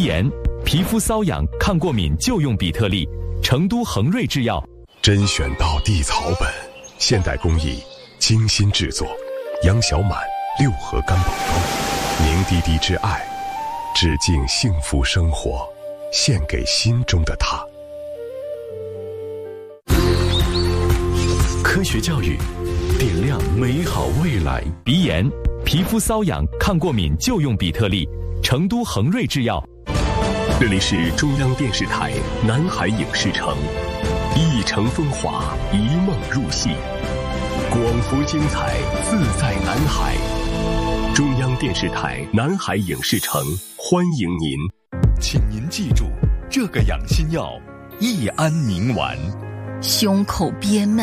炎、皮肤瘙痒、抗过敏就用比特利。成都恒瑞制药， 甄选到地草本，现代工艺，精心制作。杨小满6盒干宝膏，凝滴滴之爱，致敬幸福生活，献给心中的他。 科学教育，点亮美好未来。鼻炎、皮肤瘙痒、抗过敏就用比特利。成都恒瑞制药。 这里是中央电视台南海影视城，一城风华，一梦入戏，广福精彩，自在南海。中央电视台南海影视城欢迎您， 请您记住这个养心药：益安宁丸。 胸口憋闷，